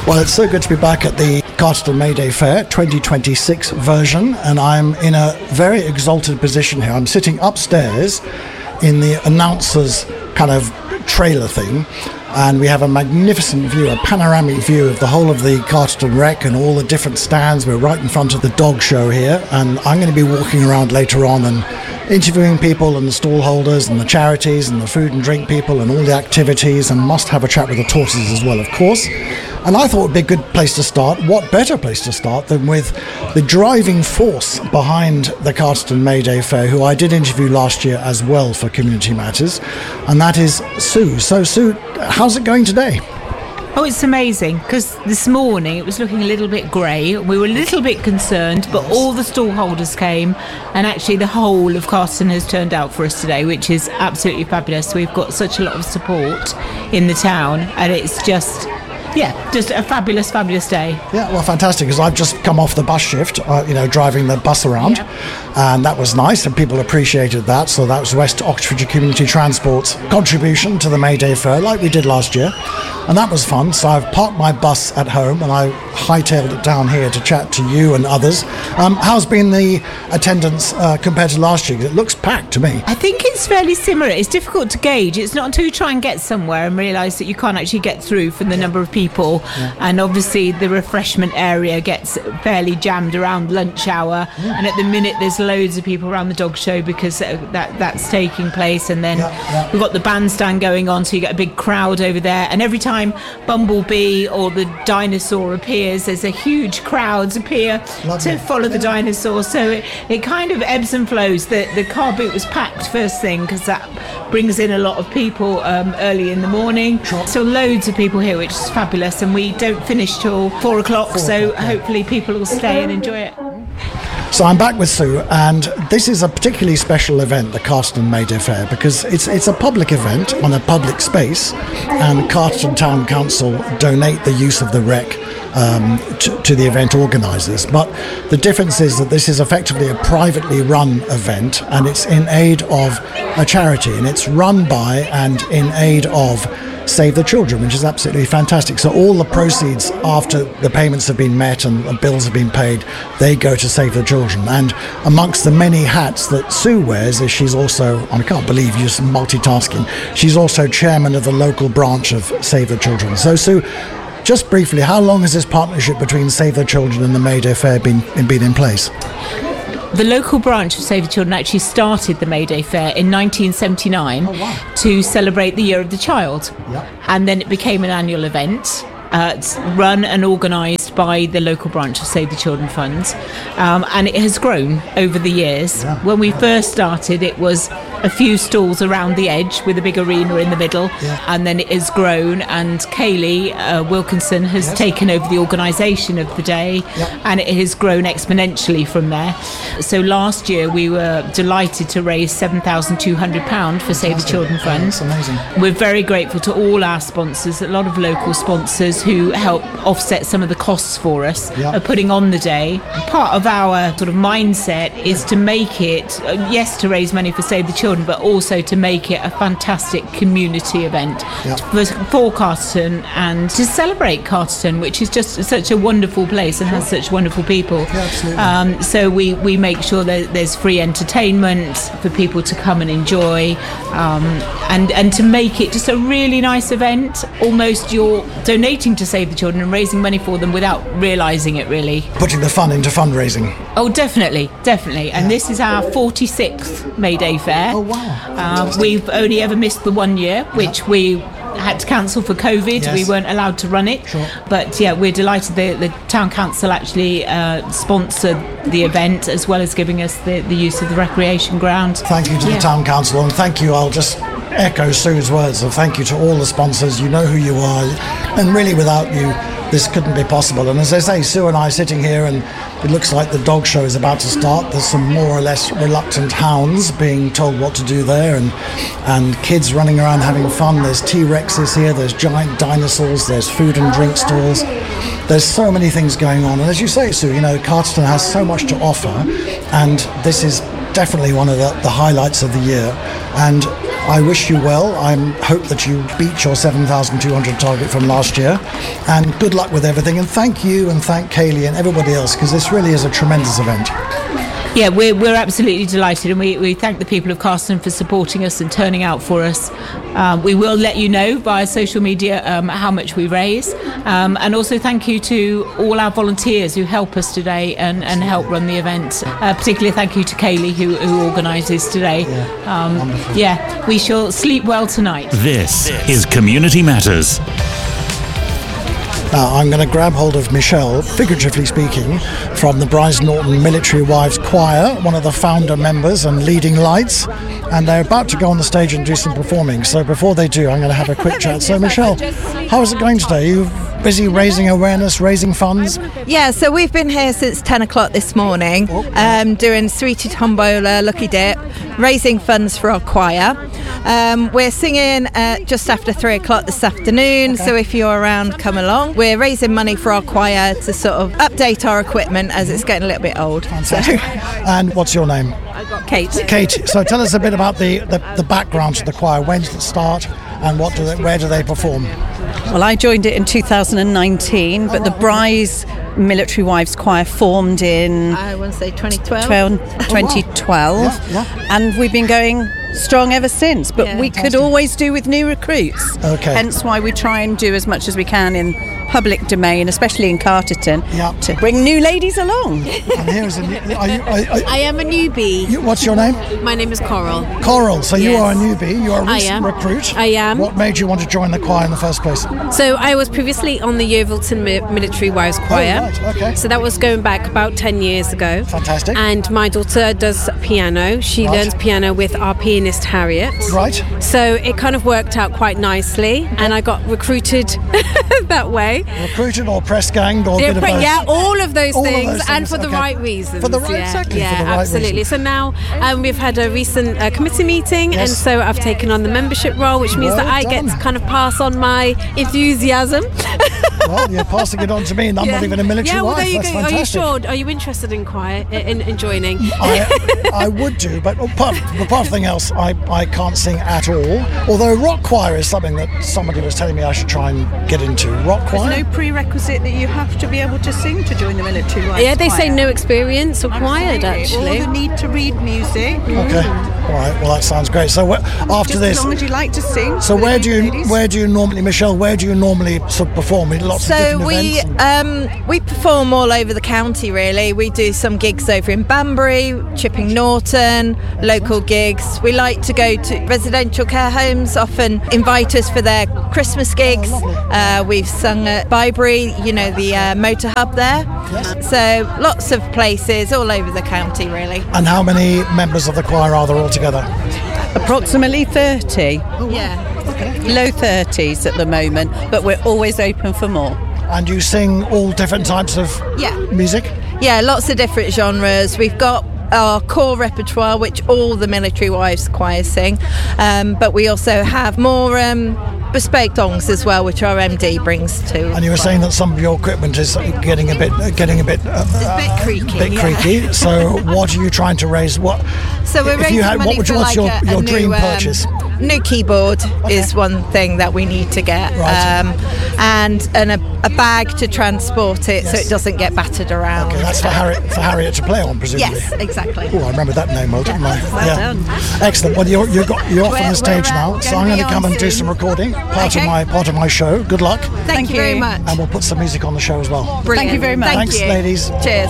Well, it's so good to be back at the Carterton May Day Fair 2026 version, and I'm in a very exalted position here. I'm sitting upstairs in the announcer's kind of trailer thing, and we have a magnificent view, a panoramic view of the whole of the Carterton Rec and all the different stands. We're right in front of the dog show here, and I'm going to be walking around later on and interviewing people and the stall holders and the charities and the food and drink people and all the activities, and must have a chat with the tortoises as well, of course. And I thought it would be a good place to start. What better place to start than with the driving force behind the Carterton May Day Fair, who I did interview last year as well for Community Matters, and that is Sue. So Sue, how's it going today? Oh, it's amazing, because this morning it was looking a little bit grey. We were a little bit concerned, but all the stall holders came, and actually the whole of Carterton has turned out for us today, which is absolutely fabulous. We've got such a lot of support in the town, and it's just a fabulous, fabulous day. Yeah, well, fantastic, because I've just come off the bus shift, driving the bus around, and that was nice, and people appreciated that. So that was West Oxfordshire Community Transport's contribution to the May Day Fair, like we did last year, and that was fun. So I've parked my bus at home, and I hightailed it down here to chat to you and others. How's been the attendance compared to last year? It looks packed to me. I think it's fairly similar. It's difficult to gauge. It's not until you try and get somewhere and realise that you can't actually get through from the number of people. And obviously the refreshment area gets fairly jammed around lunch hour, and at the minute there's loads of people around the dog show because that's taking place, and then we've got the bandstand going on, so you get a big crowd over there, and every time Bumblebee or the dinosaur appears, there's a huge crowds appear to follow the dinosaur, so it kind of ebbs and flows. The car boot was packed first thing because that brings in a lot of people early in the morning, so loads of people here, which is fabulous. And we don't finish till 4 o'clock, so hopefully people will stay and enjoy it. So I'm back with Sue, and this is a particularly special event, the Carterton May Day Fair, because it's a public event on a public space, and Carterton Town Council donate the use of the Rec to the event organisers. But the difference is that this is effectively a privately run event, and it's in aid of a charity, and it's run by and in aid of Save the Children, which is absolutely fantastic. So all the proceeds after the payments have been met and the bills have been paid, they go to Save the Children. And amongst the many hats that Sue wears is she's also, I can't believe you're multitasking, she's also chairman of the local branch of Save the Children. So Sue, just briefly, how long has this partnership between Save the Children and the May Day Fair been in place? The local branch of Save the Children actually started the May Day Fair in 1979 to celebrate the Year of the Child. And then it became an annual event. It's run and organised by the local branch of Save the Children Funds, and it has grown over the years. When we first started, it was a few stalls around the edge with a big arena in the middle, and then it has grown, and Kaylee Wilkinson has taken over the organisation of the day, and it has grown exponentially from there. So last year we were delighted to raise £7,200 for Save the Children Funds. Amazing. We're very grateful to all our sponsors, a lot of local sponsors who help offset some of the costs for us of putting on the day. Part of our sort of mindset is to make it, yes, to raise money for Save the Children, but also to make it a fantastic community event for Carterton and to celebrate Carterton, which is just such a wonderful place and has such wonderful people. So we make sure that there's free entertainment for people to come and enjoy, and to make it just a really nice event. Almost you're donating to Save the Children and raising money for them without realising it, really. Putting the fun into fundraising. Oh, definitely. And this is our 46th May Day Fair. Oh, wow. We've only ever missed the 1 year, which we had to cancel for COVID. We weren't allowed to run it. But we're delighted the Town Council actually sponsored the event, as well as giving us the use of the recreation ground. Thank you to the Town Council, and thank you, I'll just echo Sue's words of thank you to all the sponsors. You know who you are, and really without you this couldn't be possible. And as I say, Sue and I are sitting here, and it looks like the dog show is about to start. There's some more or less reluctant hounds being told what to do there, and kids running around having fun. There's T-Rexes here, there's giant dinosaurs, there's food and drink stalls. There's so many things going on, and as you say, Sue, Carterton has so much to offer, and this is definitely one of the highlights of the year. And I wish you well. I hope that you beat your 7,200 target from last year, and good luck with everything. And thank you, and thank Kaylee and everybody else, because this really is a tremendous event. Yeah, we're absolutely delighted, and we thank the people of Carston for supporting us and turning out for us. We will let you know via social media how much we raise, and also thank you to all our volunteers who help us today and help run the event. Particularly thank you to Kaylee who organises today. We shall sleep well tonight. This is Community Matters. Now, I'm going to grab hold of Michelle, figuratively speaking, from the Brize Norton Military Wives Choir, one of the founder members and leading lights, and they're about to go on the stage and do some performing. So before they do, I'm going to have a quick chat. So, Michelle, how is it going today? Are you busy raising awareness, raising funds? Yeah, so we've been here since 10 o'clock this morning, doing Sweetie Tombola, Lucky Dip, raising funds for our choir. We're singing just after 3 o'clock this afternoon, so if you're around, come along. We're raising money for our choir to sort of update our equipment as it's getting a little bit old. Fantastic. And what's your name? Kate. Kate. So tell us a bit about the background to the choir. When did it start, and where do they perform? Well, I joined it in 2019, but the Brize Military Wives Choir formed in... I want to say 2012. 2012, and we've been going strong ever since, but we could always do with new recruits. Okay. Hence why we try and do as much as we can in public domain, especially in Carterton, to bring new ladies along. And here's I am a newbie. What's your name? My name is Coral. Coral. So you are a newbie. You are a recent recruit. I am. What made you want to join the choir in the first place? So I was previously on the Yeovilton Military Wives Choir. Oh, right. Okay. So that was going back about 10 years ago. Fantastic. And my daughter does piano. She learns piano with our pianist Harriet. Right. So it kind of worked out quite nicely, and I got recruited that way. Recruited or press ganged or a bit of both? Yeah, all of those things, and for the okay. right reasons. For the right, exactly. Yeah, for the right absolutely. reasons. So now we've had a recent committee meeting, and so I've taken on the membership role, which means that I get to kind of pass on my enthusiasm. Well, you're passing it on to me, and I'm not even a military wife. There you That's go. fantastic. Are you sure? Are you interested in choir, in joining? I would do, but apart from anything else, I can't sing at all. Although rock choir is something that somebody was telling me I should try and get into. Rock choir? There's no prerequisite that you have to be able to sing to join the military wives. Yeah, they say no experience required, actually. Or the need to read music. Okay. All right. Well, that sounds great. So after Just this, as long as you like to sing. so where do you normally, Michelle? Where do you normally sort of perform? Lots of different events. We perform all over the county. Really, we do some gigs over in Banbury, Chipping Norton, local gigs. We like to go to residential care homes. Often invite us for their Christmas gigs. We've sung at Bybury, the motor hub there. Yes. So lots of places all over the county, really. And how many members of the choir are there altogether? Approximately 30. Yeah. Low 30s at the moment, but we're always open for more. And you sing all different types of music? Yeah, lots of different genres. We've got our core repertoire, which all the Military Wives choirs sing, but we also have more bespoke songs as well, which our MD brings to. And you were saying that some of your equipment is getting a bit creaky. So what are you trying to raise? So we're raising money for what's your dream purchase? New keyboard is one thing that we need to get, and a bag to transport it so it doesn't get battered around. Okay, that's for Harriet to play on, presumably. Yes, exactly. Oh, I remember that name well, didn't I? Well done. Excellent. Well, you're off on the stage now, so I'm going to come and do some recording. Part of my show. Good luck. Thank you very much. And we'll put some music on the show as well. Brilliant. Thank you very much. Thanks, ladies. Cheers.